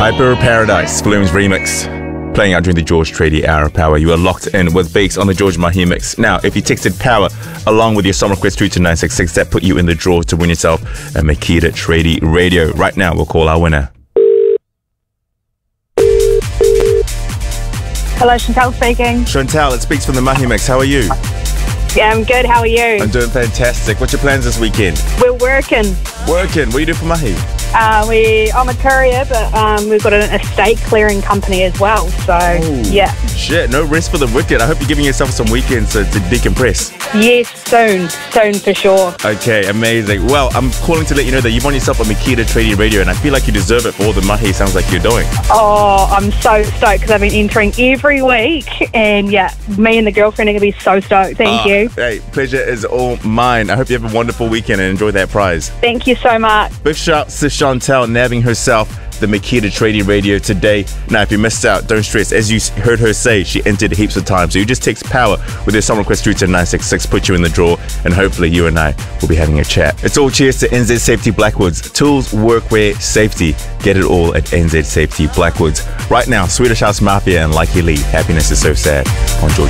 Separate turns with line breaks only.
Hyper Paradise, Flume's remix. Playing out during the George Tradie Hour Power. You are locked in with Bakes on the George Mahi mix. Now, if you texted Power along with your song request through to 966, that put you in the draw to win yourself a Makita Tradie Radio. Right now, we'll call our winner.
Hello, Chantal speaking.
Chantal, it speaks from the Mahi mix. How are you?
Yeah, I'm good. How are you?
I'm doing fantastic. What's your plans this weekend?
We're working.
Working? What do you do for Mahi?
I'm a courier, but we've got an estate clearing company as well. So, yeah.
Shit, no rest for the wicked. I hope you're giving yourself some weekends to decompress.
Yes, soon. Soon for sure.
Okay, amazing. Well, I'm calling to let you know that you've won yourself a Makita Tradie Radio, and I feel like you deserve it for all the Mahi sounds like you're doing.
Oh, I'm so stoked because I've been entering every week. And yeah, me and the girlfriend are going to be so stoked. Thank you.
Hey, pleasure is all mine. I hope you have a wonderful weekend and enjoy that prize.
Thank you so much.
Big shouts to Chantal nabbing herself the Makita Tradie Radio today. Now, if you missed out, don't stress. As you heard her say, she entered heaps of times. So you just text Power with your song request through to 966, put you in the draw, and hopefully you and I will be having a chat. It's all cheers to NZ Safety Blackwoods. Tools, workwear, safety. Get it all at NZ Safety Blackwoods. Right now, Swedish House Mafia and Likey Lee. Happiness is so sad on George.